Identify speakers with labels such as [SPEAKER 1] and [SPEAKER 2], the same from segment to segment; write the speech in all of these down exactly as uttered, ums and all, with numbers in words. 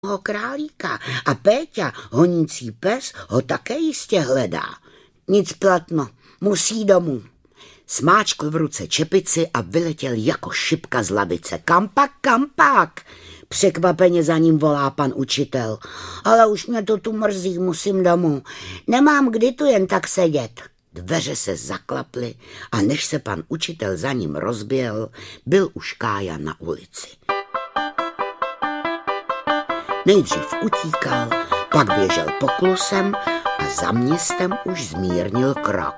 [SPEAKER 1] králíka a Péťa, honící pes, ho také jistě hledá. Nic platno, musí domů. Smáčkl v ruce čepici a vyletěl jako šipka z lavice. Kampak, kampak! Překvapeně za ním volá pan učitel. Ale už mě to tu mrzí, musím domů. Nemám kdy tu jen tak sedět. Dveře se zaklaply a než se pan učitel za ním rozběhl, byl už Kája na ulici. Nejdřív utíkal, pak běžel poklusem a za městem už zmírnil krok.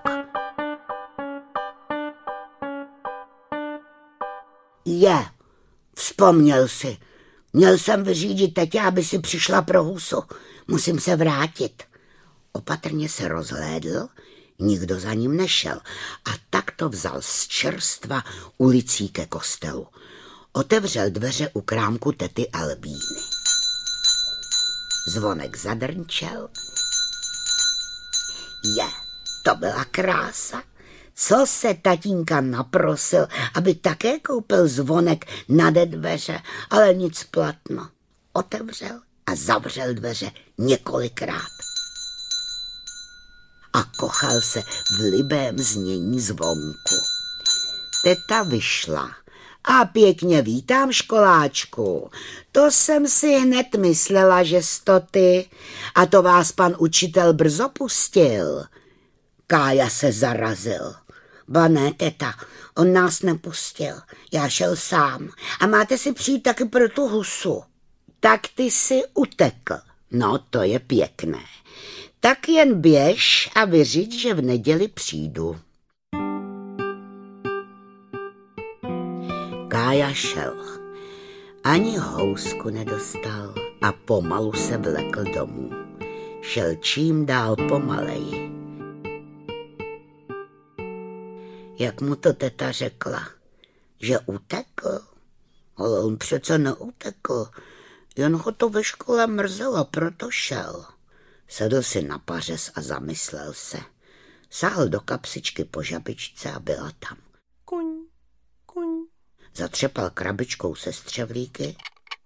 [SPEAKER 1] Je, vzpomněl si, měl jsem vyřídit tetě, aby si přišla pro husu. Musím se vrátit. Opatrně se rozhlédl, nikdo za ním nešel a tak to vzal z čerstva ulicí ke kostelu. Otevřel dveře u krámku tety Albíny. Zvonek zadrnčel. Je, to byla krása. Co se tatínka naprosil, aby také koupil zvonek nade dveře, ale nic platno. Otevřel a zavřel dveře několikrát. A kochal se v libém znění zvonku. Teta vyšla. A pěkně vítám, školáčku. To jsem si hned myslela, že sto ty. A to vás pan učitel brzo pustil. Kája se zarazil. Ba ne, teta, on nás nepustil. Já šel sám. A máte si přijít taky pro tu husu. Tak ty si utekl. No, to je pěkné. Tak jen běž a vyřiď, že v neděli přijdu. Kája šel. Ani housku nedostal a pomalu se vlekl domů. Šel čím dál pomaleji. Jak mu to teta řekla, že utekl, ale on přece neutekl, jen ho to ve škole mrzelo, proto šel. Sedl si na pařez a zamyslel se. Sáhl do kapsičky po žabičce a byla tam. Kuň, kuň. Zatřepal krabičkou se střevlíky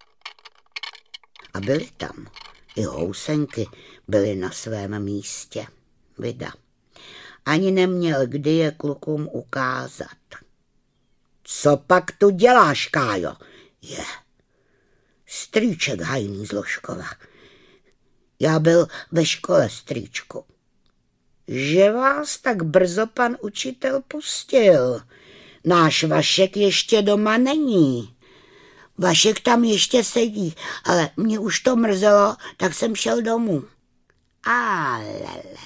[SPEAKER 1] a byly tam. I housenky byly na svém místě. Vida. Ani neměl kdy je klukům ukázat. Co pak tu děláš, Kájo? Je. Strýček Hajný z Ložkova. Já byl ve škole, strýčku. Že vás tak brzo pan učitel pustil. Náš Vašek ještě doma není. Vašek tam ještě sedí, ale mě už to mrzelo, tak jsem šel domů. Ale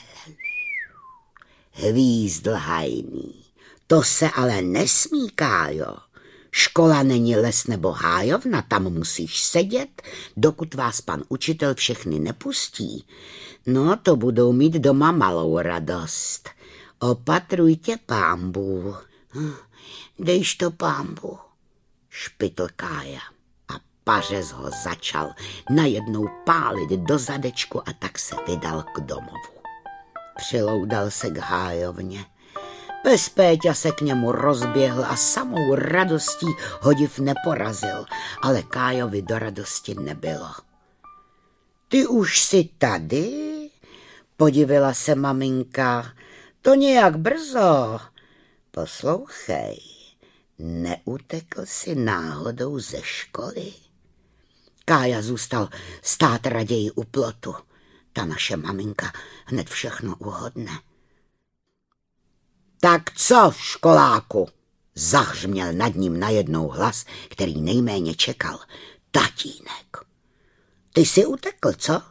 [SPEAKER 1] hvízdl Hajný. To se ale nesmí, Kájo. Škola není les nebo hájovna, tam musíš sedět, dokud vás pan učitel všechny nepustí. No, to budou mít doma malou radost. Opatrujte, pánbů. Dejš to, pánbů, špitl Kája. A pařez ho začal najednou pálit do zadečku a tak se vydal k domovu. Přiloudal se k hájovně. Pes Péťa se k němu rozběhl a samou radostí ho div neporazil, ale Kájovi do radosti nebylo. Ty už jsi tady? Podivila se maminka. To nějak brzo. Poslouchej, neutekl jsi náhodou ze školy? Kája zůstal stát raději u plotu. Ta naše maminka hned všechno uhodne. Tak co, školáku? Zahřměl nad ním najednou hlas, který nejméně čekal. Tatínek. Ty jsi utekl, co?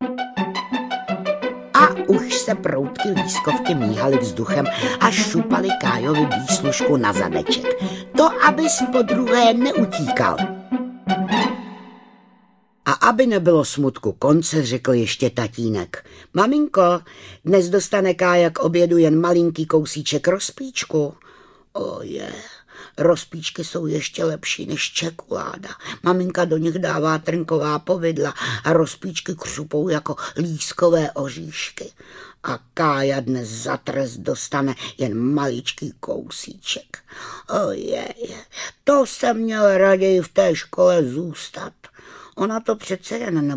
[SPEAKER 1] A už se proutky lískovky míhaly vzduchem a šupaly Kájovi výslužku na zadeček. To, abys podruhé neutíkal. A aby nebylo smutku konce, řekl ještě tatínek. Maminko, dnes dostane Kája k obědu jen malinký kousíček rozpíčku. O je, rozpíčky jsou ještě lepší než čekuláda. Maminka do nich dává trnková povidla a rozpíčky křupou jako lískové oříšky. A Kája dnes za trest dostane jen maličký kousíček. O je, je, to jsem měl raději v té škole zůstat. ona to přece jen